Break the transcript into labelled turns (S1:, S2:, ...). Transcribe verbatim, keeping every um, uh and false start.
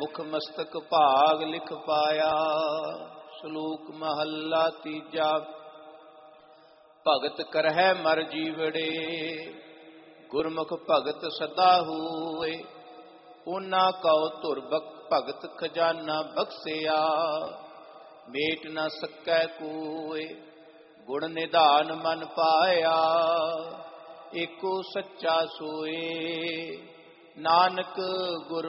S1: ਮੁਖ ਮਸਤਕ ਭਾਗ ਲਿਖ ਪਾਇਆ। ਸ਼ਲੋਕ ਮਹੱਲਾ ਤੀਜਾ। ਭਗਤ ਕਰਹਿ ਮਰ ਜੀਵੜੇ, ਗੁਰਮੁਖ ਭਗਤ ਸਦਾ ਹੋਏ। ਉਹਨਾਂ ਕਉ ਧੁਰ ਭਗਤ ਖਜ਼ਾਨਾ ਬਖਸਿਆ, ਮੇਟ ਨ ਸਕੈ ਕੋਇ। ਗੁਣ ਨਿਧਾਨ ਮਨ ਪਾਇਆ, ਏਕੋ ਸੱਚਾ ਸੋਏ। ਨਾਨਕ ਗੁਰ